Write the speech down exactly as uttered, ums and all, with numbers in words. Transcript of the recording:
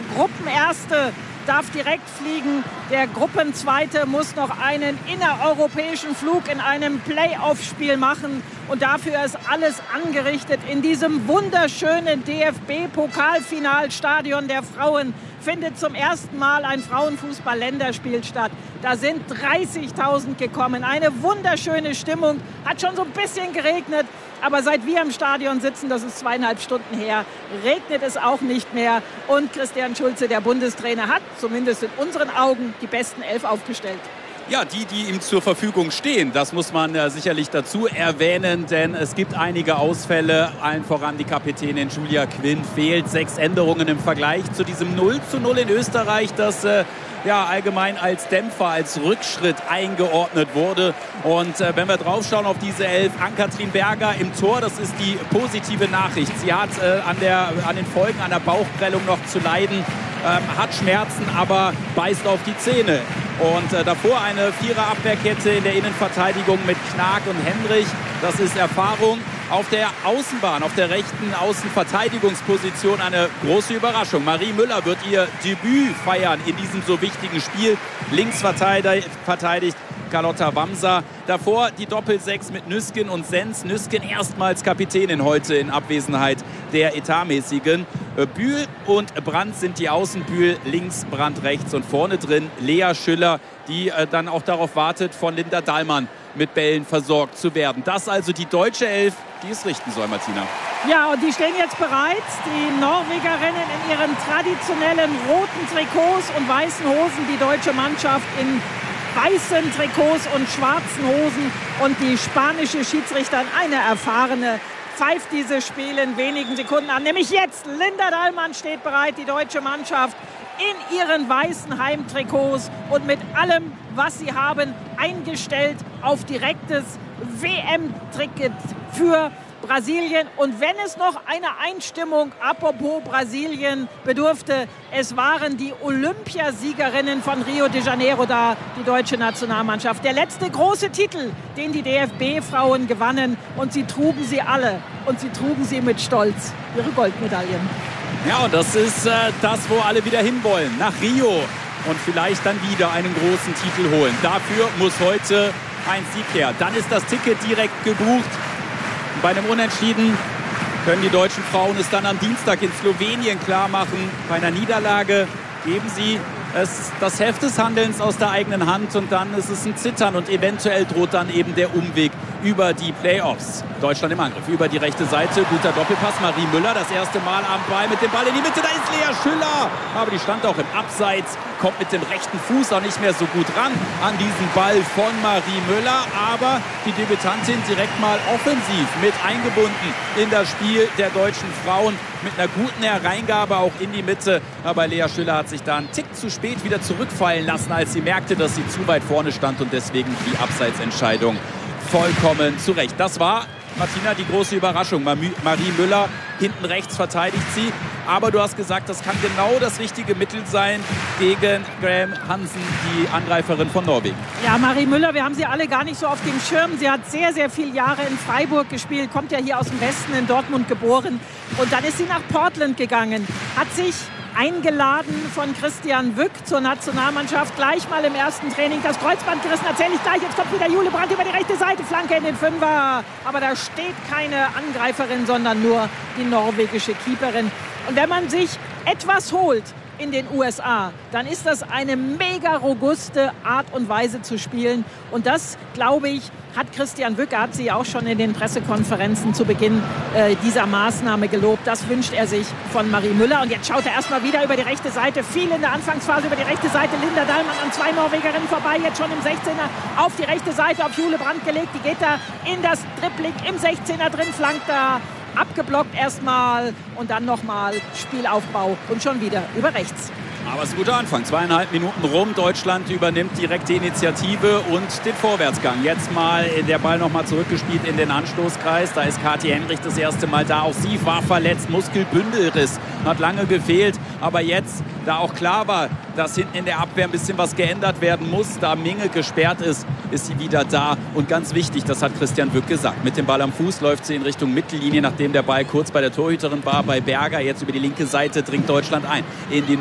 Der Gruppenerste darf direkt fliegen. Der Gruppenzweite muss noch einen innereuropäischen Flug in einem Playoff-Spiel machen. Und dafür ist alles angerichtet in diesem wunderschönen D F B-Pokalfinalstadion der Frauen. Findet zum ersten Mal ein Frauenfußball-Länderspiel statt. Da sind dreißigtausend gekommen. Eine wunderschöne Stimmung. Hat schon so ein bisschen geregnet. Aber seit wir im Stadion sitzen, das ist zweieinhalb Stunden her, regnet es auch nicht mehr. Und Christian Schulze, der Bundestrainer, hat zumindest in unseren Augen die besten Elf aufgestellt. Ja, die, die ihm zur Verfügung stehen, das muss man äh, sicherlich dazu erwähnen, denn es gibt einige Ausfälle, allen voran die Kapitänin Julia Quinn fehlt, sechs Änderungen im Vergleich zu diesem null zu null in Österreich, das äh, ja allgemein als Dämpfer, als Rückschritt eingeordnet wurde. Und äh, wenn wir draufschauen auf diese Elf, Ann-Kathrin Berger im Tor, das ist die positive Nachricht. Sie hat äh, an, der, an den Folgen einer Bauchprellung noch zu leiden, ähm, hat Schmerzen, aber beißt auf die Zähne. Und äh, davor eine Vierer-Abwehrkette in der Innenverteidigung mit Knag und Henrich. Das ist Erfahrung. Auf der Außenbahn, auf der rechten Außenverteidigungsposition eine große Überraschung. Marie Müller wird ihr Debüt feiern in diesem so wichtigen Spiel. Links verteidigt, verteidigt Carlotta Wamser. Davor die Doppelsechs mit Nüsken und Sens. Nüsken erstmals Kapitänin heute in Abwesenheit der Etatmäßigen. Bühl und Brandt sind die Außen. Bühl links, Brandt rechts und vorne drin Lea Schüller, die äh, dann auch darauf wartet, von Linda Dahlmann mit Bällen versorgt zu werden. Das also die deutsche Elf, die es richten soll, Martina. Ja, und die stehen jetzt bereit. Die Norwegerinnen in ihren traditionellen roten Trikots und weißen Hosen. Die deutsche Mannschaft in weißen Trikots und schwarzen Hosen. Und die spanische Schiedsrichterin, eine erfahrene, pfeift dieses Spiel in wenigen Sekunden an. Nämlich jetzt. Linda Dahlmann steht bereit, die deutsche Mannschaft in ihren weißen Heimtrikots und mit allem, was sie haben, eingestellt auf direktes W M-Ticket für Brasilien. Und wenn es noch eine Einstimmung, apropos Brasilien, bedurfte, es waren die Olympiasiegerinnen von Rio de Janeiro da, die deutsche Nationalmannschaft. Der letzte große Titel, den die D F B-Frauen gewannen. Und sie trugen sie alle. Und sie trugen sie mit Stolz, ihre Goldmedaillen. Ja, und das ist äh, das, wo alle wieder hinwollen. Nach Rio. Und vielleicht dann wieder einen großen Titel holen. Dafür muss heute ein Sieg her. Dann ist das Ticket direkt gebucht. Bei einem Unentschieden können die deutschen Frauen es dann am Dienstag in Slowenien klar machen. Bei einer Niederlage geben sie es das Heft des Handelns aus der eigenen Hand und dann ist es ein Zittern und eventuell droht dann eben der Umweg über die Playoffs. Deutschland im Angriff über die rechte Seite. Guter Doppelpass. Marie Müller das erste Mal am Ball mit dem Ball in die Mitte. Da ist Lea Schüller. Aber die stand auch im Abseits. Kommt mit dem rechten Fuß auch nicht mehr so gut ran an diesen Ball von Marie Müller. Aber die Debütantin direkt mal offensiv mit eingebunden in das Spiel der deutschen Frauen. Mit einer guten Hereingabe auch in die Mitte. Aber Lea Schüller hat sich da einen Tick zu spät wieder zurückfallen lassen, als sie merkte, dass sie zu weit vorne stand. Und deswegen die Abseitsentscheidung vollkommen zu Recht. Das war, Martina, die große Überraschung. Marie Müller, hinten rechts verteidigt sie. Aber du hast gesagt, das kann genau das richtige Mittel sein gegen Graham Hansen, die Angreiferin von Norwegen. Ja, Marie Müller, wir haben sie alle gar nicht so auf dem Schirm. Sie hat sehr, sehr viele Jahre in Freiburg gespielt, kommt ja hier aus dem Westen, in Dortmund geboren. Und dann ist sie nach Portland gegangen, hat sich eingeladen von Christian Wück zur Nationalmannschaft. Gleich mal im ersten Training das Kreuzband gerissen. Erzähle ich gleich. Jetzt kommt wieder Jule Brandt über die rechte Seite. Flanke in den Fünfer. Aber da steht keine Angreiferin, sondern nur die norwegische Keeperin. Und wenn man sich etwas holt in den U S A, dann ist das eine mega robuste Art und Weise zu spielen. Und das, glaube ich, hat Christian Wück, er hat sie auch schon in den Pressekonferenzen zu Beginn äh, dieser Maßnahme gelobt. Das wünscht er sich von Marie Müller. Und jetzt schaut er erstmal wieder über die rechte Seite. Viel in der Anfangsphase über die rechte Seite. Linda Dahlmann an zwei Norwegerinnen vorbei. Jetzt schon im sechzehner auf die rechte Seite auf Jule Brandt gelegt. Die geht da in das Dribbling im sechzehner drin, flankt da. Abgeblockt erstmal und dann nochmal Spielaufbau und schon wieder über rechts. Aber es ist ein guter Anfang. Zweieinhalb Minuten rum. Deutschland übernimmt direkt die Initiative und den Vorwärtsgang. Jetzt mal der Ball nochmal zurückgespielt in den Anstoßkreis. Da ist Kathi Henrich das erste Mal da. Auch sie war verletzt. Muskelbündelriss. Hat lange gefehlt. Aber jetzt, da auch klar war, dass hinten in der Abwehr ein bisschen was geändert werden muss, da Minge gesperrt ist, ist sie wieder da. Und ganz wichtig, das hat Christian Wück gesagt. Mit dem Ball am Fuß läuft sie in Richtung Mittellinie, nachdem der Ball kurz bei der Torhüterin war, bei Berger. Jetzt über die linke Seite dringt Deutschland ein in die